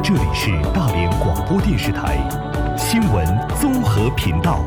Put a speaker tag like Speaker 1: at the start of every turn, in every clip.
Speaker 1: 这里是大连广播电视台新闻综合频道。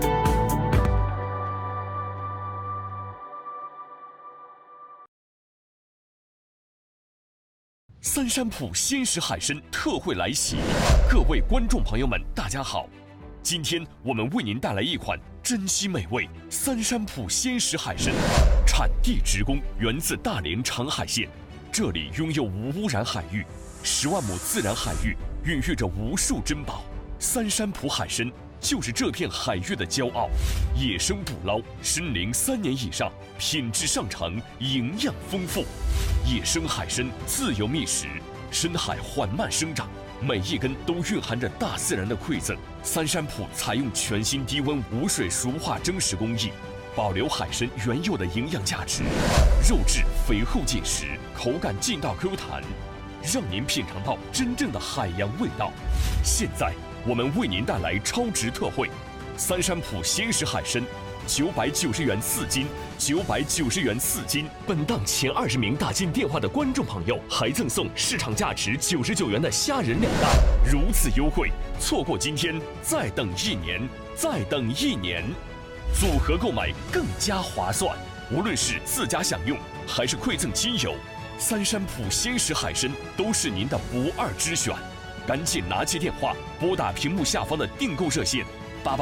Speaker 2: 三山浦鲜食海参特惠来袭，各位观众朋友们，大家好！今天我们为您带来一款珍稀美味三山浦鲜食海参，产地直供，源自大连长海县，这里拥有无污染海域，10万亩自然海域孕育着无数珍宝。三山浦海参就是这片海域的骄傲，野生捕捞，深龄3年以上，品质上乘，营养丰富。野生海参自由觅食，深海缓慢生长，每一根都蕴含着大自然的馈赠。三山浦采用全新低温无水熟化蒸食工艺，保留海参原有的营养价值，肉质肥厚紧实，口感劲道 Q 弹，让您品尝到真正的海洋味道。现在我们为您带来超值特惠，三山浦鲜食海参990元4斤，990元4斤。本档前20名打进电话的观众朋友，还赠送市场价值99元的虾仁2袋。如此优惠，错过今天，再等1年，再等1年。组合购买更加划算，无论是自家享用，还是馈赠亲友，三山浦鲜食海参都是您的不二之选。赶紧拿起电话，拨打屏幕下方的订购热线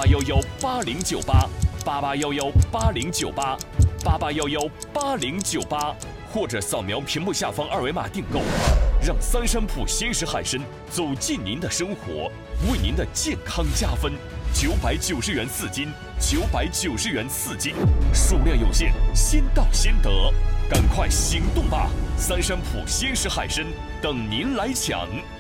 Speaker 2: 88118098，88118098，88118098，或者扫描屏幕下方2维码订购，让三山浦鲜食海参走进您的生活，为您的健康加分。990元4斤，990元4斤，数量有限，先到先得，赶快行动吧！三山浦鲜食海参等您来抢。